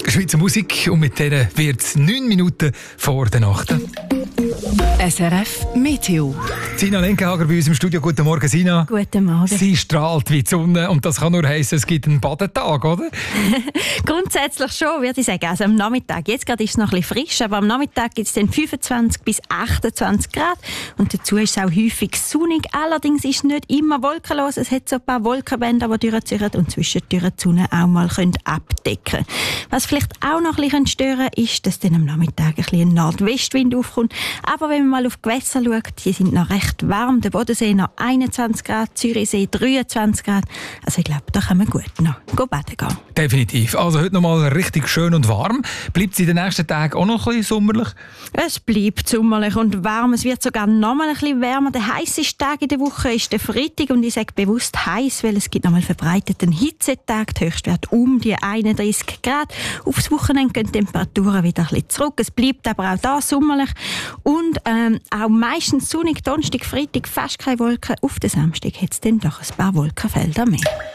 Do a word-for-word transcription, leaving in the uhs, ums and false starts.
Schweizer Musik und mit der wird es neun Minuten vor der Nacht. S R F Meteo. Sina Lenkenhager bei uns im Studio. Guten Morgen, Sina. Guten Morgen. Sie strahlt wie die Sonne und das kann nur heissen, es gibt einen Badetag, oder? Grundsätzlich schon, würde ich sagen. Also am Nachmittag, jetzt gerade ist es noch ein bisschen frisch, aber am Nachmittag gibt es dann fünfundzwanzig bis achtundzwanzig Grad und dazu ist es auch häufig sonnig. Allerdings ist es nicht immer wolkenlos. Es hat so ein paar Wolkenbänder, die durchziehen und zwischendurch die Sonne auch mal abdecken können. Was vielleicht auch noch ein bisschen stören könnte, ist, dass dann am Nachmittag ein bisschen ein Nordwestwind aufkommt. Aber wenn man mal auf die Gewässer schaut, die sind noch recht warm. Der Bodensee noch einundzwanzig Grad, Zürichsee dreiundzwanzig Grad. Also ich glaube, da kann man gut noch baden gehen. Definitiv. Also heute noch mal richtig schön und warm. Bleibt es in den nächsten Tagen auch noch ein bisschen sommerlich? Es bleibt sommerlich und warm. Es wird sogar noch mal ein bisschen wärmer. Der heisseste Tag in der Woche ist der Freitag und ich sage bewusst heiß, weil es gibt noch mal verbreiteten Hitzetag. Der Höchstwert um die einunddreißig Grad. Aufs Wochenende gehen die Temperaturen wieder ein bisschen zurück. Es bleibt aber auch da sommerlich und ähm, auch meistens sonnig. Donnerstag, Freitag fast keine Wolken. Auf den Samstag hat es dann doch ein paar Wolkenfelder mehr.